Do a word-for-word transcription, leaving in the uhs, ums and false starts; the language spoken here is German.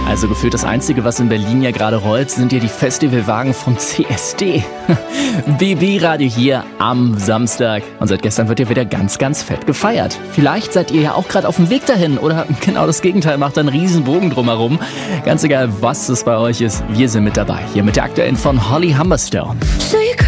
Also gefühlt das Einzige, was in Berlin ja gerade rollt, sind ja die Festivalwagen von C S D. B B-Radio hier am Samstag. Und seit gestern wird ja wieder ganz, ganz fett gefeiert. Vielleicht seid ihr ja auch gerade auf dem Weg dahin oder genau das Gegenteil, macht einen riesen Bogen drumherum. Ganz egal, was es bei euch ist, wir sind mit dabei. Hier mit der aktuellen von Holly Humberstone. So